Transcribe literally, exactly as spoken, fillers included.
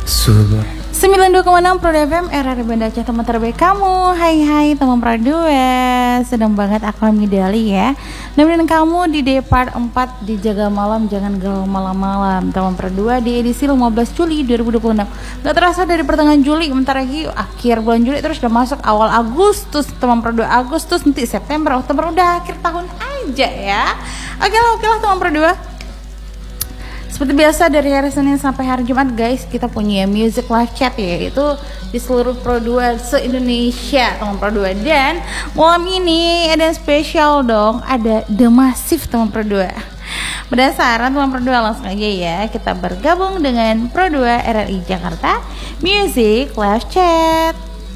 Subur sembilan puluh dua koma enam Pro F M R R Banda Aceh, teman terbaik kamu. Hai hai teman Pro dua. Sedang banget aku Midali ya. Nemenin kamu di day part empat di Jaga Malam Jangan Galau Malam-Malam teman Pro dua di edisi lima belas Juli dua ribu dua puluh enam. Gak terasa dari pertengahan Juli, bentar lagi akhir bulan Juli, terus udah masuk awal Agustus teman Pro dua. Agustus, nanti September, Oktober, udah akhir tahun aja ya. Oke lah, oke lah teman Pro dua. Seperti biasa dari hari Senin sampai hari Jumat guys, kita punya music live chat ya, yaitu di seluruh Pro dua se-Indonesia teman Pro dua. Dan malam ini ada yang spesial dong, ada The Massive teman Pro dua. Berdasarkan teman Pro dua, langsung aja ya kita bergabung dengan Pro dua R R I Jakarta Music Live Chat.